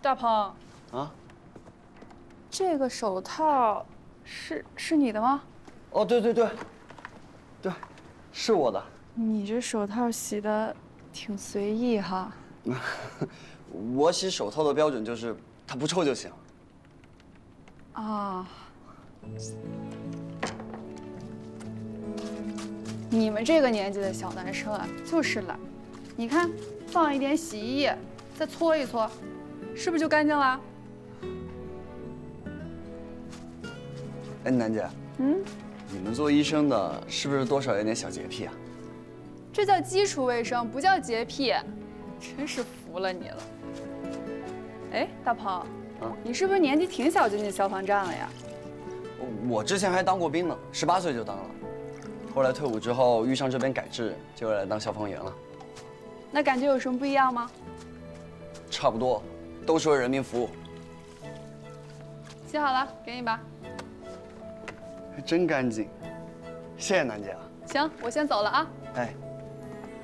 大鹏， 啊， 这个手套是你的吗？ 哦，对，是我的。 你这手套洗的挺随意哈。 我洗手套的标准就是它不臭就行。 啊，你们这个年纪的小男生啊，就是懒。你看，放一点洗衣液，再搓一搓，是不是就干净了？ 哎，楠姐，你们做医生的，是不是多少有点小洁癖啊？ 这叫基础卫生，不叫洁癖。真是服了你了。哎，大鹏，你是不是年纪挺小就进消防站了呀？ 我之前还当过兵呢，18岁就当了，后来退伍之后遇上这边改制，就来当消防员了。 那感觉有什么不一样吗？ 差不多，都是为人民服务。 洗好了，给你吧。 还真干净，谢谢楠姐啊。 行，我先走了啊。 哎。